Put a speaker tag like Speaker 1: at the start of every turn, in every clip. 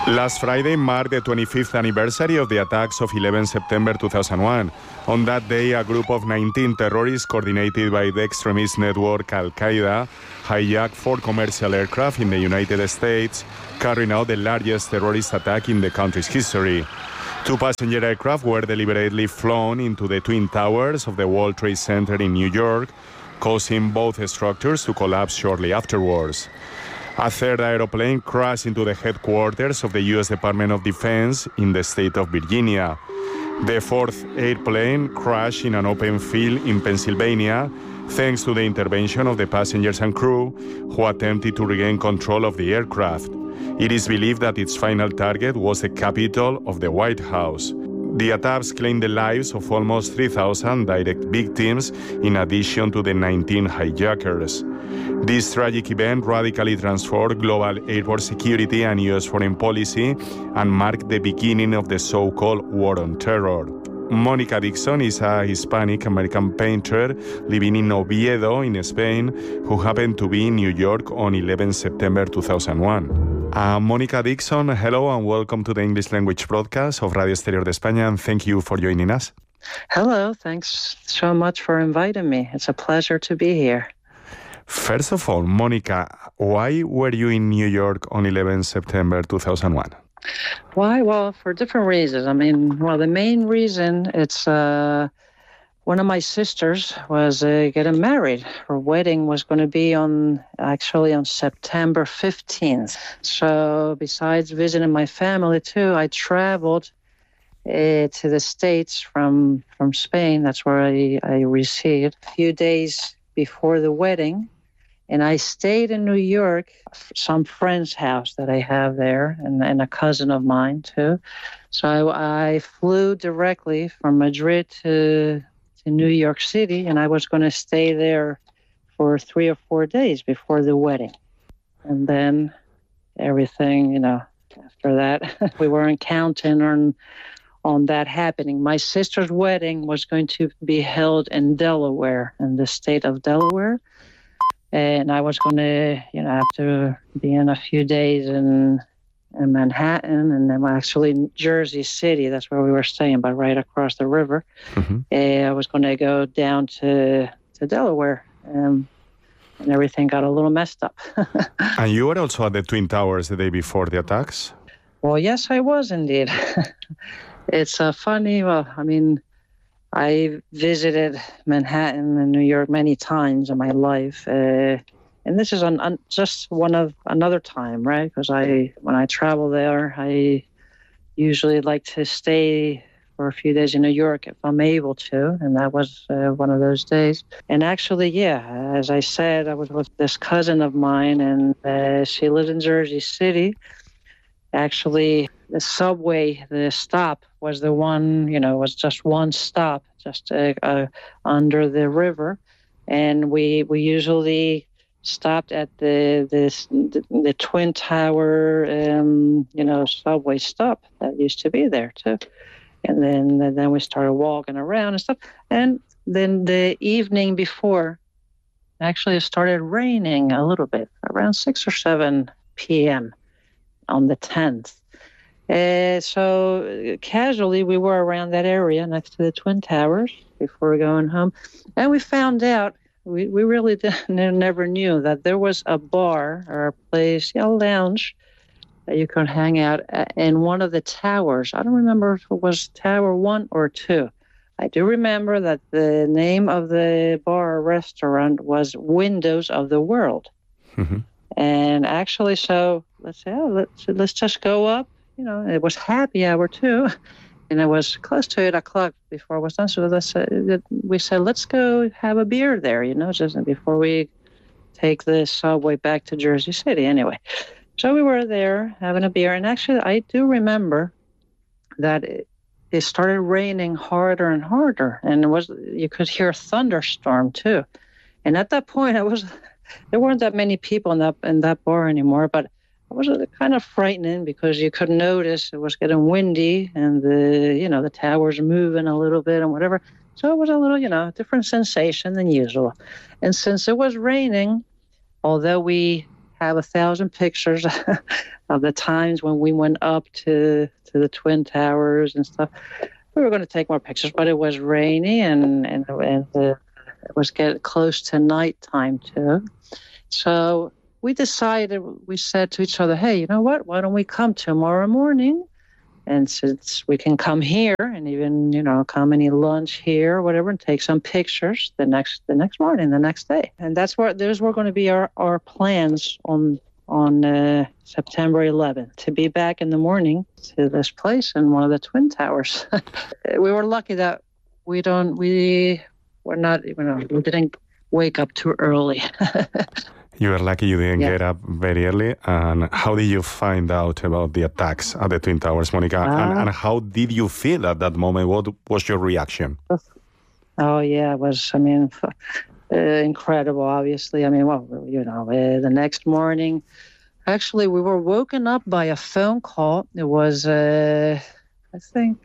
Speaker 1: Last Friday marked the 25th anniversary of the attacks of 11 September 2001. On that day, a group of 19 terrorists coordinated by the extremist network Al-Qaeda hijacked 4 commercial aircraft in the United States, carrying out the largest terrorist attack in the country's history. 2 passenger aircraft were deliberately flown into the Twin Towers of the World Trade Center in New York, causing both structures to collapse shortly afterwards. A third aeroplane crashed into the headquarters of the U.S. Department of Defense in the state of Virginia. The 4th airplane crashed in an open field in Pennsylvania, thanks to the intervention of the passengers and crew, who attempted to regain control of the aircraft. It is believed that its final target was the Capitol of the White House. The attacks claimed the lives of almost 3,000 direct victims, in addition to the 19 hijackers. This tragic event radically transformed global airport security and U.S. foreign policy and marked the beginning of the so-called War on Terror. Monica Dixon is a Hispanic-American painter living in Oviedo, in Spain, who happened to be in New York on 11 September 2001. Monica Dixon, hello and welcome to the English language broadcast of Radio Exterior de España, and thank you for joining us.
Speaker 2: Hello, thanks so much for inviting me. It's a pleasure to be here.
Speaker 1: First of all, Monica, why were you in New York on 11 September 2001?
Speaker 2: Why? Well, for different reasons. The main reason, it's one of my sisters was getting married. Her wedding was going to be on September 15th. So besides visiting my family too, I traveled to the States from Spain. That's where I received a few days before the wedding. And I stayed in New York, some friend's house that I have there, and a cousin of mine too. So I flew directly from Madrid to New York City, and I was going to stay there for 3 or 4 days before the wedding. And then everything, after that, we weren't counting on that happening. My sister's wedding was going to be held in Delaware, in the state of Delaware. And I was going to, have to be in a few days in Manhattan, and then actually in Jersey City. That's where we were staying, but right across the river. Mm-hmm. I was going to go down to Delaware, and everything got a little messed up.
Speaker 1: And you were also at the Twin Towers the day before the attacks?
Speaker 2: Well, yes, I was indeed. It's funny. I visited Manhattan and New York many times in my life, and this is just another time, right? Because when I travel there, I usually like to stay for a few days in New York if I'm able to, and that was one of those days. And actually, as I said, I was with this cousin of mine, and she lived in Jersey City. Actually, the subway, the stop was the one, was just one stop, just under the river. And we usually stopped at the Twin Tower, subway stop that used to be there too. And then we started walking around and stuff. And then the evening before, actually it started raining a little bit, around 6 or 7 p.m. on the 10th. So casually, we were around that area next to the Twin Towers before going home. And we found out, we really never knew that there was a bar or a place, a lounge, that you could hang out in one of the towers. I don't remember if it was Tower 1 or 2. I do remember that the name of the bar or restaurant was Windows of the World. Mm-hmm. And actually, so let's say, let's just go up. It was happy hour too, and it was close to 8 o'clock before it was done. So we said, let's go have a beer there, just before we take the subway back to Jersey City. Anyway, so we were there having a beer, and actually, I do remember that it started raining harder and harder, and you could hear a thunderstorm too. And at that point, there weren't that many people in that bar anymore, but it was kind of frightening because you could notice it was getting windy and the towers moving a little bit and whatever. So it was a little, different sensation than usual. And since it was raining, although we have 1,000 pictures of the times when we went up to the Twin Towers and stuff. We were going to take more pictures, but it was rainy and it was getting close to nighttime too. So we said to each other, hey, you know what? Why don't we come tomorrow morning? And since we can come here and even, come and eat lunch here or whatever and take some pictures the next morning, the next day. And those were going to be our plans on September 11th, to be back in the morning to this place in one of the Twin Towers. We were lucky that we didn't wake up too early.
Speaker 1: You were lucky you didn't get up very early. And how did you find out about the attacks at the Twin Towers, Monica? And how did you feel at that moment? What was your reaction?
Speaker 2: Oh, yeah, it was, incredible, obviously. The next morning, actually, we were woken up by a phone call. It was, I think,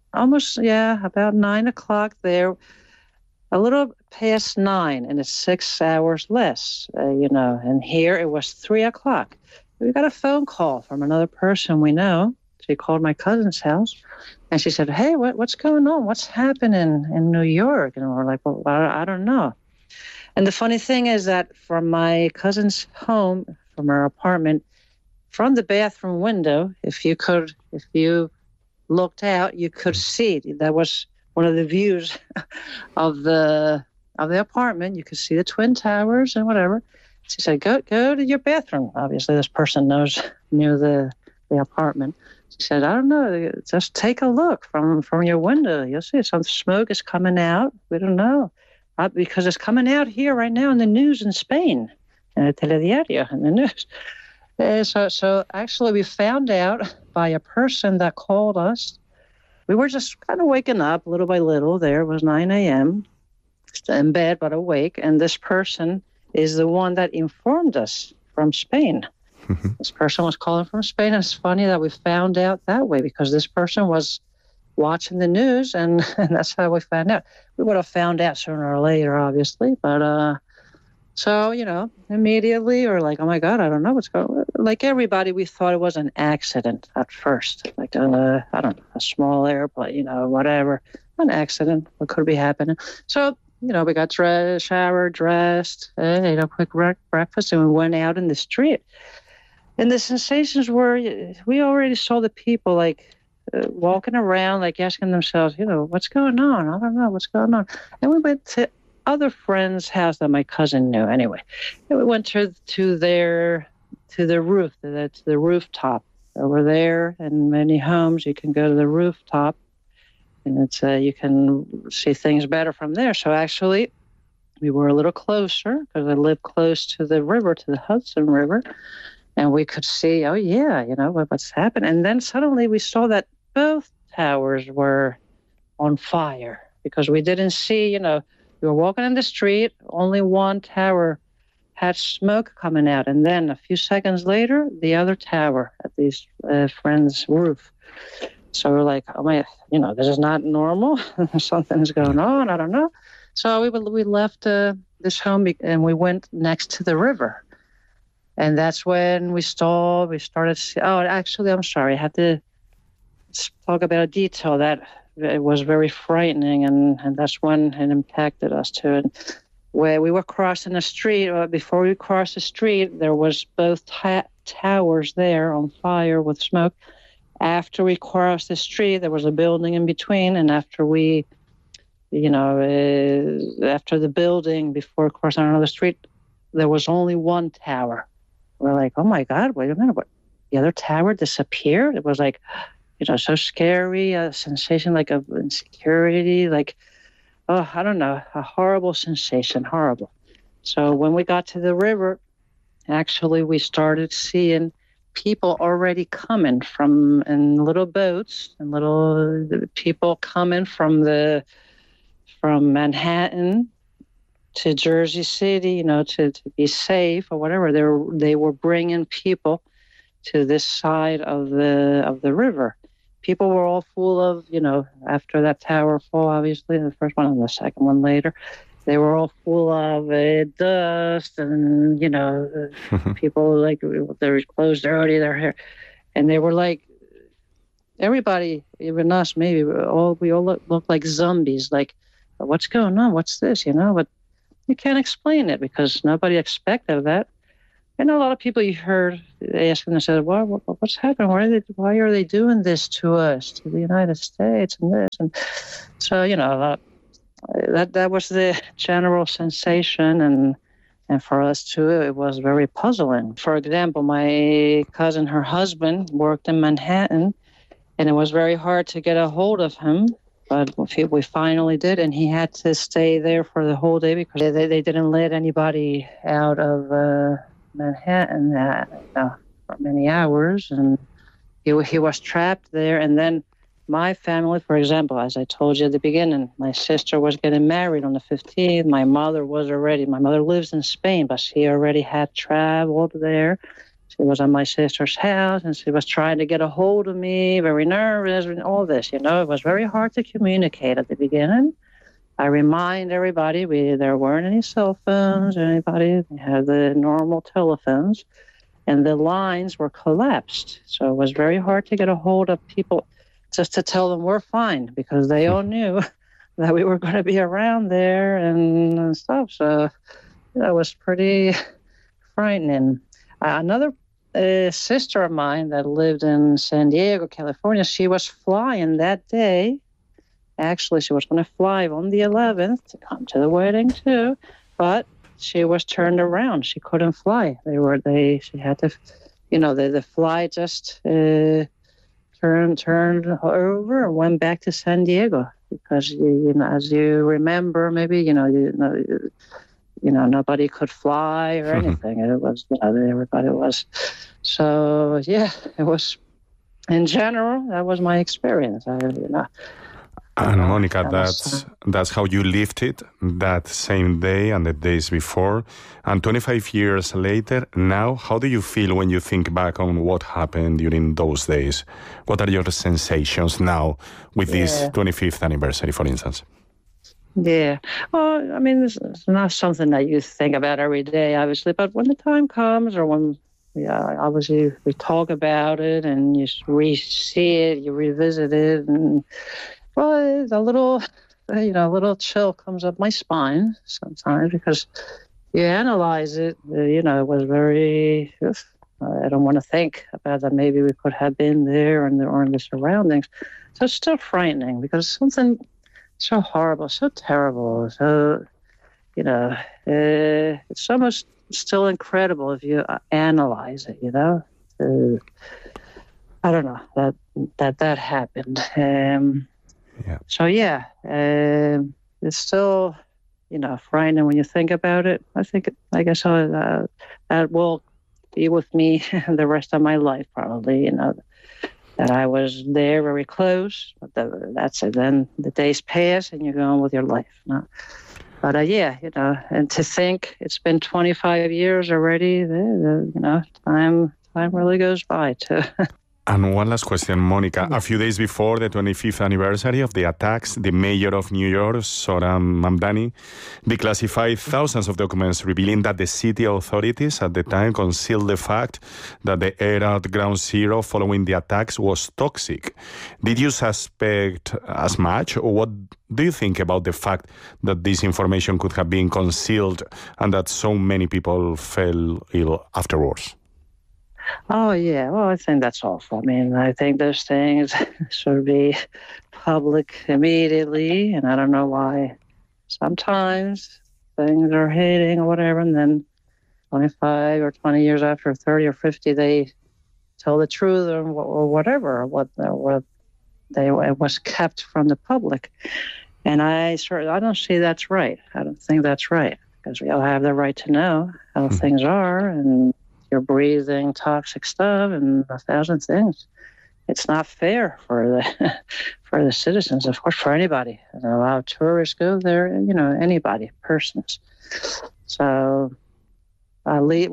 Speaker 2: about 9 o'clock there. A little past 9, and it's 6 hours less, and here it was 3 o'clock. We got a phone call from another person we know. She called my cousin's house, and she said, hey, what's going on? What's happening in New York? And we're like, well, I don't know. And the funny thing is that from my cousin's home, from her apartment, from the bathroom window, if you looked out, you could see. That was one of the views of the apartment. You could see the Twin Towers and whatever. She said, go to your bathroom. Obviously, this person knew the apartment. She said, I don't know, just take a look from your window. You'll see some smoke is coming out. We don't know. Because it's coming out here right now in the news in Spain, in the telediario, in the news. So actually, we found out by a person that called us. We were just kind of waking up little by little there. It was 9 a.m., still in bed but awake. And this person is the one that informed us from Spain. This person was calling from Spain. And it's funny that we found out that way because this person was watching the news and that's how we found out. We would have found out sooner or later, obviously. But so, immediately we're like, oh, my God, I don't know what's going on. Like everybody, we thought it was an accident at first. Like, I don't know, a small airplane, whatever. An accident. What could be happening? So, we got dressed, showered, dressed, ate a quick breakfast, and we went out in the street. And the sensations were, we already saw the people, like, walking around, like, asking themselves, what's going on? I don't know what's going on. And we went to other friend's house that my cousin knew anyway. And we went to the roof, to the rooftop. Over there in many homes, you can go to the rooftop and it's you can see things better from there. So actually, we were a little closer because I live close to the river, to the Hudson River, and we could see, oh yeah, what's happened. And then suddenly we saw that both towers were on fire because we didn't see, we were walking in the street, only one tower had smoke coming out. And then a few seconds later, the other tower at these friends' roof. So we're like, oh my, this is not normal. Something's going on. I don't know. So we left this home and we went next to the river. And that's when we started. Oh, actually, I'm sorry. I had to talk about a detail that it was very frightening, and that's when it impacted us too. And where we were crossing the street, before we crossed the street, there was both towers there on fire with smoke. After we crossed the street, there was a building in between, and after we, after the building, before crossing another street, there was only one tower. We're like, oh my God, wait a minute, what? The other tower disappeared? It was like, so scary, a sensation like of insecurity, like, oh, I don't know, a horrible sensation, horrible. So when we got to the river, actually we started seeing people already coming in little boats and little people coming from Manhattan to Jersey City, to be safe or whatever. They were bringing people to this side of the river. People were all full of, after that tower fall, obviously, the first one and the second one later, they were all full of dust and, people like their clothes dirty, their hair. And they were like, everybody, even us, maybe, we all looked like zombies. Like, what's going on? What's this? But you can't explain it because nobody expected that. And a lot of people you heard asking themselves, what's happening? Why are they doing this to us, to the United States and this? And so, that was the general sensation. And for us, too, it was very puzzling. For example, my cousin, her husband, worked in Manhattan, and it was very hard to get a hold of him. But we finally did, and he had to stay there for the whole day because they didn't let anybody out of Manhattan for many hours, and he was trapped there. And then my family, for example, as I told you at the beginning, my sister was getting married on the 15th. My mother lives in Spain, but she already had traveled there. She was at my sister's house, and she was trying to get a hold of me, very nervous, and all this. It was very hard to communicate at the beginning. I remind everybody, there weren't any cell phones or anybody. We had the normal telephones, and the lines were collapsed. So it was very hard to get a hold of people just to tell them we're fine, because they all knew that we were going to be around there and stuff. So that was pretty frightening. Another sister of mine that lived in San Diego, California, she was flying that day. Actually, she was going to fly on the 11th to come to the wedding too, but she was turned around. She couldn't fly. She had to, the flight just turned over and went back to San Diego because, as you remember, maybe, nobody could fly or anything. It was, everybody was. So, yeah, it was, in general, that was my experience.
Speaker 1: And Monica, that's how you lived it that same day and the days before. And 25 years later, now, how do you feel when you think back on what happened during those days? What are your sensations now with this 25th anniversary, for instance?
Speaker 2: Yeah. Well, I mean, it's not something that you think about every day, obviously. But when the time comes, or when, obviously we talk about it and you re-see it, you revisit it, and well, a little chill comes up my spine sometimes because you analyze it. It was very. I don't want to think about that. Maybe we could have been there or in the surroundings. So it's still frightening because something so horrible, so terrible. So it's almost still incredible if you analyze it. I don't know that happened. So it's still, frightening when you think about it. I guess that will be with me the rest of my life, probably. That I was there very close. But that's it. Then the days pass and you go on with your life. But and to think it's been 25 years already. Time really goes by too.
Speaker 1: And one last question, Monica. A few days before the 25th anniversary of the attacks, the mayor of New York, Zohran Mamdani, declassified thousands of documents revealing that the city authorities at the time concealed the fact that the air at Ground Zero following the attacks was toxic. Did you suspect as much, or what do you think about the fact that this information could have been concealed and that so many people fell ill afterwards?
Speaker 2: Oh, yeah. Well, I think that's awful. I mean, I think those things should be public immediately, and I don't know why sometimes things are hidden or whatever, and then 25 or 20 years after, 30 or 50, they tell the truth or whatever, it was kept from the public. And I don't see that's right. I don't think that's right, because we all have the right to know how things are, and you're breathing toxic stuff and 1,000 things. It's not fair for the citizens, of course, for anybody. And a lot of tourists go there, anybody, persons. So,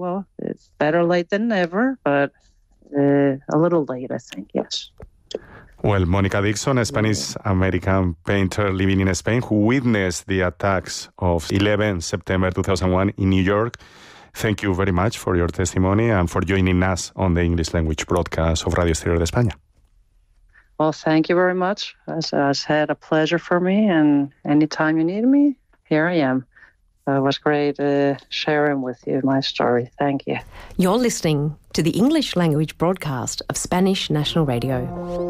Speaker 2: it's better late than never, but a little late, I think, yes.
Speaker 1: Well, Mónica Dixon, a Spanish-American painter living in Spain who witnessed the attacks of 11 September 2001 in New York. Thank you very much for your testimony and for joining us on the English language broadcast of Radio Exterior de España.
Speaker 2: Well, thank you very much. As I said, a pleasure for me, and anytime you need me, here I am. It was great sharing with you my story. Thank you.
Speaker 3: You're listening to the English language broadcast of Spanish National Radio.